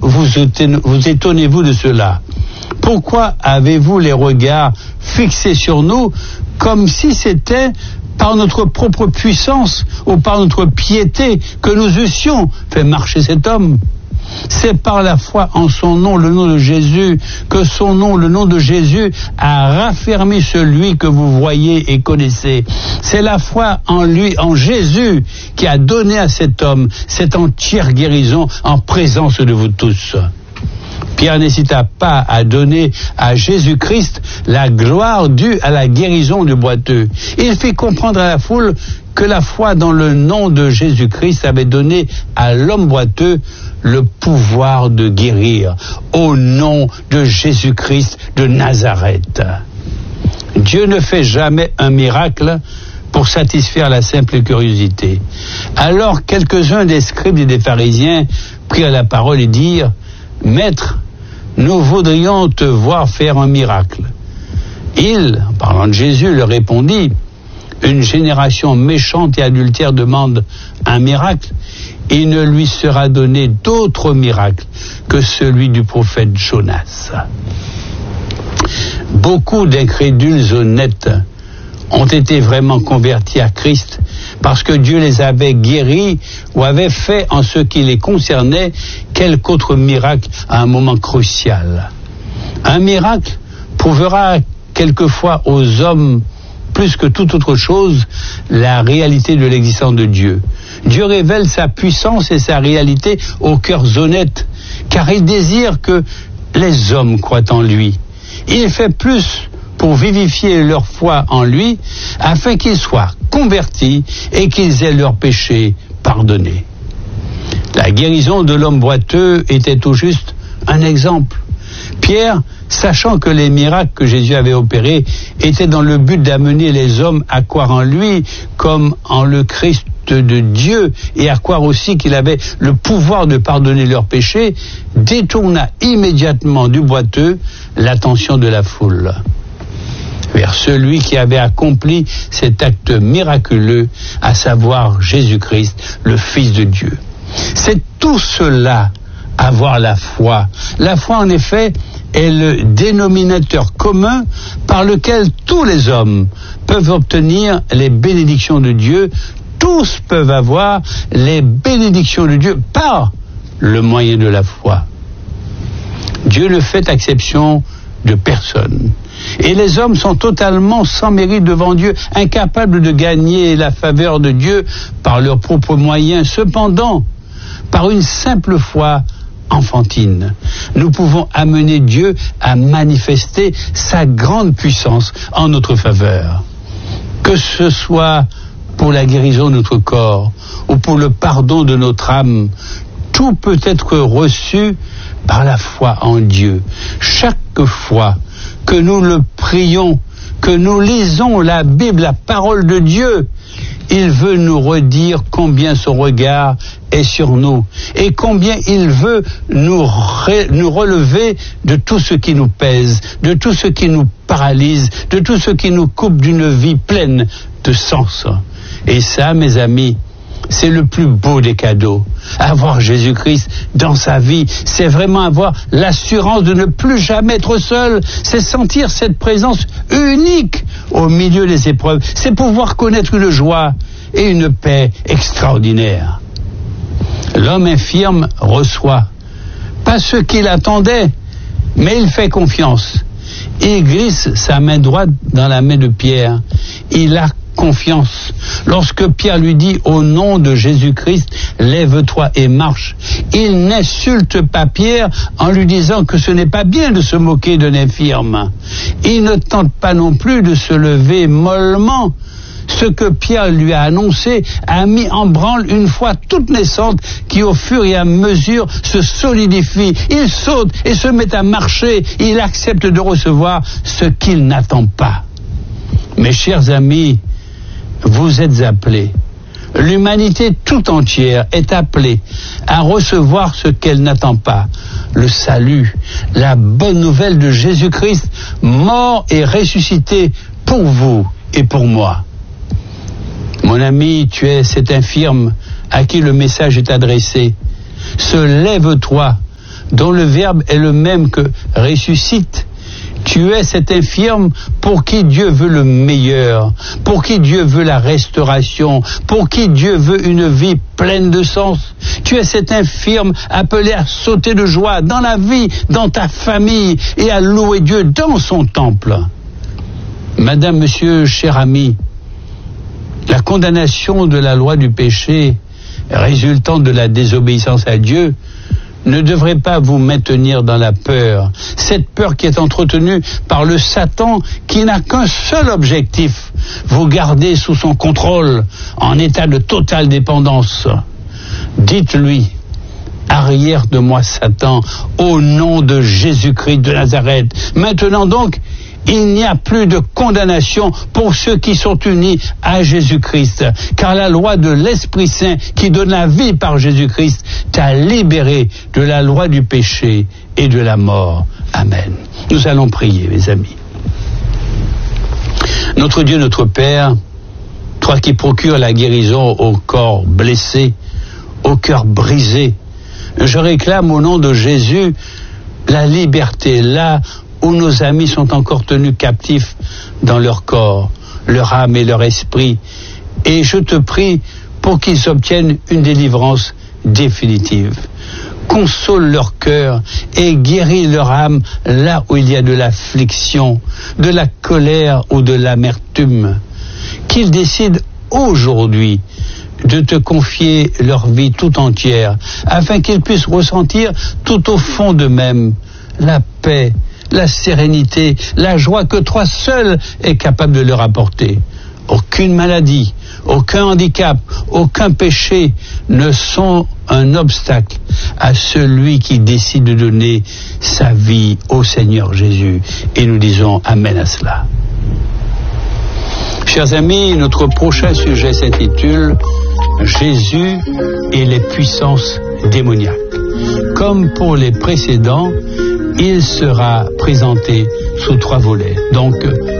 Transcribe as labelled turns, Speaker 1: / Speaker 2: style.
Speaker 1: vous étonnez-vous de cela? Pourquoi avez-vous les regards fixés sur nous comme si c'était par notre propre puissance ou par notre piété que nous eussions fait marcher cet homme? C'est par la foi en son nom, le nom de Jésus, que son nom, le nom de Jésus, a raffermi celui que vous voyez et connaissez. C'est la foi en lui, en Jésus, qui a donné à cet homme cette entière guérison en présence de vous tous. Pierre n'hésita pas à donner à Jésus-Christ la gloire due à la guérison du boiteux. Il fit comprendre à la foule que la foi dans le nom de Jésus-Christ avait donné à l'homme boiteux le pouvoir de guérir au nom de Jésus-Christ de Nazareth. Dieu ne fait jamais un miracle pour satisfaire la simple curiosité. Alors quelques-uns des scribes et des pharisiens prirent la parole et dirent: Maître, nous voudrions te voir faire un miracle. Il, en parlant de Jésus, leur répondit: Une génération méchante et adultère demande un miracle. Il ne lui sera donné d'autre miracle que celui du prophète Jonas. Beaucoup d'incrédules honnêtes ont été vraiment convertis à Christ parce que Dieu les avait guéris ou avait fait en ce qui les concernait quelque autre miracle à un moment crucial. Un miracle prouvera quelquefois aux hommes plus que toute autre chose la réalité de l'existence de Dieu. Dieu révèle sa puissance et sa réalité aux cœurs honnêtes, car il désire que les hommes croient en lui. Il fait plus pour vivifier leur foi en lui, afin qu'ils soient convertis et qu'ils aient leurs péchés pardonnés. La guérison de l'homme boiteux était tout juste un exemple. Pierre, sachant que les miracles que Jésus avait opérés étaient dans le but d'amener les hommes à croire en lui comme en le Christ de Dieu et à croire aussi qu'il avait le pouvoir de pardonner leurs péchés, détourna immédiatement du boiteux l'attention de la foule vers celui qui avait accompli cet acte miraculeux, à savoir Jésus-Christ, le Fils de Dieu. C'est tout cela, avoir la foi. La foi, en effet, est le dénominateur commun par lequel tous les hommes peuvent obtenir les bénédictions de Dieu. Tous peuvent avoir les bénédictions de Dieu par le moyen de la foi. Dieu ne fait exception de personne. Et les hommes sont totalement sans mérite devant Dieu, incapables de gagner la faveur de Dieu par leurs propres moyens. Cependant, par une simple foi enfantine, nous pouvons amener Dieu à manifester sa grande puissance en notre faveur. Que ce soit pour la guérison de notre corps ou pour le pardon de notre âme, tout peut être reçu par la foi en Dieu. Chaque fois que nous le prions, que nous lisons la Bible, la parole de Dieu, il veut nous redire combien son regard est sur nous et combien il veut nous relever de tout ce qui nous pèse, de tout ce qui nous paralyse, de tout ce qui nous coupe d'une vie pleine de sens. Et ça, mes amis, c'est le plus beau des cadeaux. Avoir Jésus-Christ dans sa vie, c'est vraiment avoir l'assurance de ne plus jamais être seul. C'est sentir cette présence unique au milieu des épreuves. C'est pouvoir connaître une joie et une paix extraordinaires. L'homme infirme reçoit, pas ce qu'il attendait, mais il fait confiance. Il glisse sa main droite dans la main de Pierre. Il a confiance. Lorsque Pierre lui dit au nom de Jésus-Christ, lève-toi et marche, il n'insulte pas Pierre en lui disant que ce n'est pas bien de se moquer d'un infirme. Il ne tente pas non plus de se lever mollement. Ce que Pierre lui a annoncé a mis en branle une foi toute naissante qui au fur et à mesure se solidifie. Il saute et se met à marcher. Il accepte de recevoir ce qu'il n'attend pas. Mes chers amis, vous êtes appelés. L'humanité tout entière est appelée à recevoir ce qu'elle n'attend pas. Le salut, la bonne nouvelle de Jésus-Christ, mort et ressuscité pour vous et pour moi. Mon ami, tu es cet infirme à qui le message est adressé. Se lève-toi, dont le verbe est le même que ressuscite. Tu es cet infirme pour qui Dieu veut le meilleur, pour qui Dieu veut la restauration, pour qui Dieu veut une vie pleine de sens. Tu es cet infirme appelé à sauter de joie dans la vie, dans ta famille et à louer Dieu dans son temple. Madame, monsieur, cher ami, la condamnation de la loi du péché résultant de la désobéissance à Dieu ne devrait pas vous maintenir dans la peur. Cette peur qui est entretenue par le Satan qui n'a qu'un seul objectif, vous garder sous son contrôle en état de totale dépendance. Dites-lui, arrière de moi Satan, au nom de Jésus-Christ de Nazareth. Maintenant donc, il n'y a plus de condamnation pour ceux qui sont unis à Jésus-Christ, car la loi de l'Esprit Saint qui donne la vie par Jésus-Christ t'a libéré de la loi du péché et de la mort. Amen. Nous allons prier, mes amis. Notre Dieu, notre Père, toi qui procures la guérison au corps blessé, au cœur brisé, je réclame au nom de Jésus la liberté, là où nos amis sont encore tenus captifs dans leur corps, leur âme et leur esprit. Et je te prie pour qu'ils obtiennent une délivrance définitive. Console leur cœur et guéris leur âme là où il y a de l'affliction, de la colère ou de l'amertume. Qu'ils décident aujourd'hui de te confier leur vie tout entière, afin qu'ils puissent ressentir tout au fond d'eux-mêmes la paix, la sérénité, la joie que toi seul es capable de leur apporter. Aucune maladie, aucun handicap, aucun péché ne sont un obstacle à celui qui décide de donner sa vie au Seigneur Jésus. Et nous disons Amen à cela. Chers amis, notre prochain sujet s'intitule Jésus et les puissances démoniaques. Comme pour les précédents, il sera présenté sous 3 volets. Donc,